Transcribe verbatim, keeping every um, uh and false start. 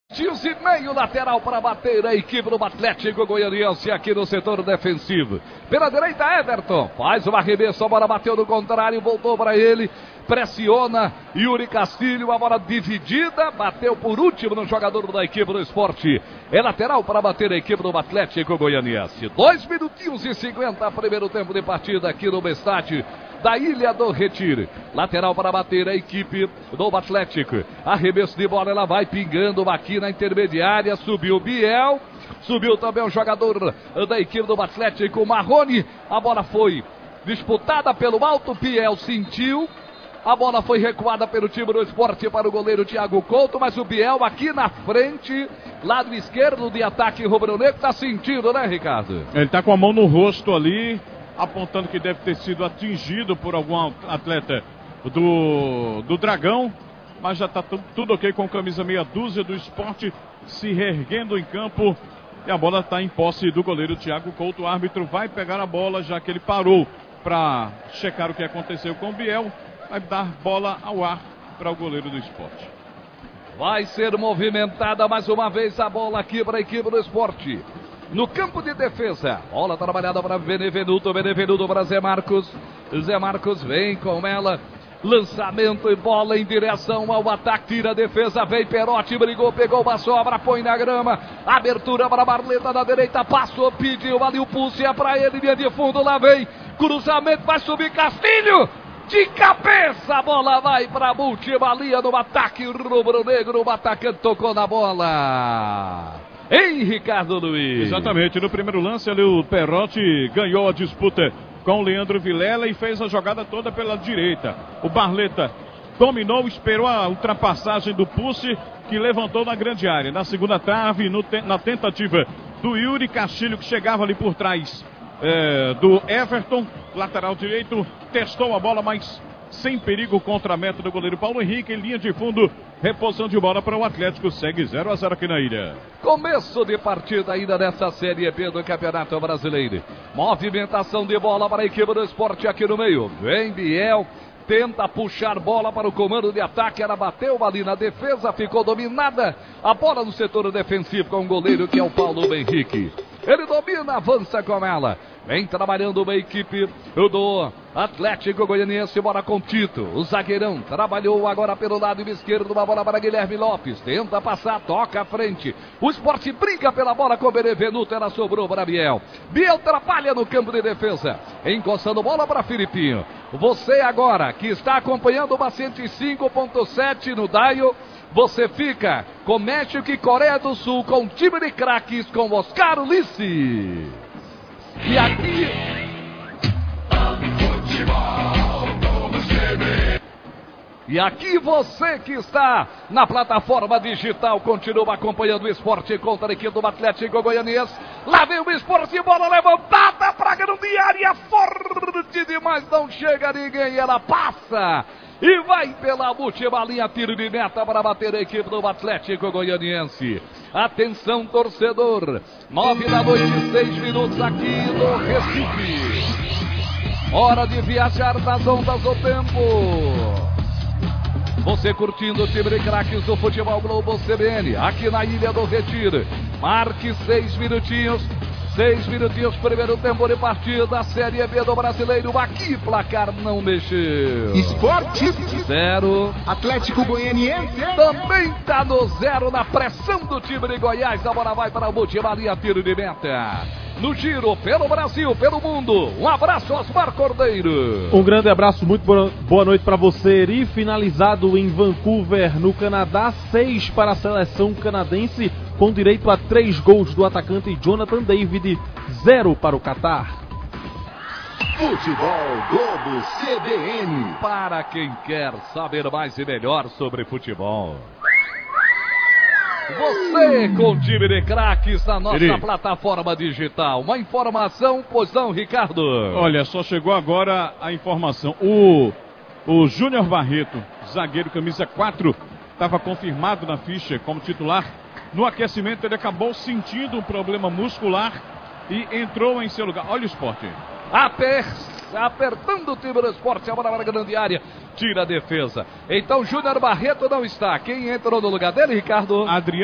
Tios e meio lateral para bater a equipe do Atlético Goianiense aqui no setor defensivo. Pela direita, Everton faz uma arremesso, a bola bateu no contrário, voltou para ele, pressiona Yuri Castilho, a bola dividida, bateu por último no jogador da equipe do Sport. É lateral para bater a equipe do Atlético Goianiense. Dois minutinhos e cinquenta, primeiro tempo de partida aqui no estádio da Ilha do Retiro. Lateral para bater a equipe do Atlético. Arremesso de bola, ela vai pingando aqui na intermediária. Subiu o Biel. Subiu também o jogador da equipe do Atlético, Marrone. A bola foi disputada pelo alto. Biel sentiu. A bola foi recuada pelo time do Sport para o goleiro Thiago Couto. Mas o Biel aqui na frente, lado esquerdo de ataque rubro-negro, está sentindo, né, Ricardo? Ele está com a mão no rosto ali, apontando que deve ter sido atingido por algum atleta do, do Dragão, mas já está tudo ok com camisa meia dúzia do Sport se reerguendo em campo, e a bola está em posse do goleiro Thiago Couto. O árbitro vai pegar a bola, já que ele parou para checar o que aconteceu com o Biel, vai dar bola ao ar para o goleiro do Sport. Vai ser movimentada mais uma vez a bola aqui para a equipe do Sport. No campo de defesa, bola trabalhada para Benevenuto, Benevenuto para Zé Marcos, Zé Marcos vem com ela, lançamento e bola em direção ao ataque, tira a defesa, vem Perotti, brigou, pegou uma sobra, põe na grama, abertura para Barleta na direita, passou, pediu ali o pulse, é para ele, linha de fundo, lá vem, cruzamento, vai subir Castilho, de cabeça, a bola vai para a última linha no ataque rubro-negro, o atacante tocou na bola. Ei, Ricardo Luiz. Exatamente, no primeiro lance ali o Perotti ganhou a disputa com o Leandro Vilela e fez a jogada toda pela direita. O Barleta dominou, esperou a ultrapassagem do Pucci, que levantou na grande área. Na segunda trave, no te na tentativa do Yuri Castilho, que chegava ali por trás é, do Everton, lateral direito, testou a bola, mas sem perigo contra a meta do goleiro Paulo Henrique. Em linha de fundo, reposição de bola para o Atlético, segue zero a zero aqui na ilha. Começo de partida ainda nessa Série B do Campeonato Brasileiro. Movimentação de bola para a equipe do Sport aqui no meio. Vem Biel, tenta puxar bola para o comando de ataque, ela bateu ali na defesa, ficou dominada. A bola no setor defensivo com o goleiro que é o Paulo Henrique. Ele domina, avança com ela. Vem trabalhando uma equipe do Atlético Goianiense, bola com Tito. O zagueirão trabalhou agora pelo lado esquerdo, uma bola para Guilherme Lopes. Tenta passar, toca à frente. O Sport briga pela bola com o Benevenuto, ela sobrou para Biel. Biel atrapalha no campo de defesa. Encostando bola para Filipinho. Você agora que está acompanhando uma cento e cinco ponto sete no Daio. Você fica com México e Coreia do Sul, com o time de craques, com Oscar Ulisses. E aqui... E aqui você que está na plataforma digital, continua acompanhando o esporte contra a equipe do Atlético Goianiense. Lá vem o esporte, bola levantada para a grande área, forte demais, não chega ninguém, ela passa. E vai pela última linha, tiro de meta para bater a equipe do Atlético Goianiense. Atenção, torcedor. Nove da noite, seis minutos aqui no Recife. Hora de viajar nas ondas do tempo. Você curtindo o time de craques do Futebol Globo C B N, aqui na Ilha do Retiro. Marque seis minutinhos. Seis minutinhos, primeiro tempo de partida, Série B do Brasileiro, aqui placar não mexeu. Esporte zero. Atlético Goianiense também tá no zero na pressão do time de Goiás. A bola vai para a última linha, tiro de meta. No giro pelo Brasil, pelo mundo. Um abraço, Osmar Cordeiro. Um grande abraço, muito boa noite para você. E finalizado em Vancouver, no Canadá, seis para a seleção canadense, com direito a três gols do atacante Jonathan David, zero para o Catar. Futebol Globo C B N. Para quem quer saber mais e melhor sobre futebol. Você com o time de craques na nossa Ele. plataforma digital. Uma informação, pois não, Ricardo? Olha, só chegou agora a informação. O, o Júnior Barreto, zagueiro camisa quatro, estava confirmado na ficha como titular. No aquecimento ele acabou sentindo um problema muscular e entrou em seu lugar. Olha o Sport. Aper... Apertando o time do Sport, a bola para a grande área. Tira a defesa. Então Júnior Barreto não está. Quem entrou no lugar dele, Ricardo? Adriano.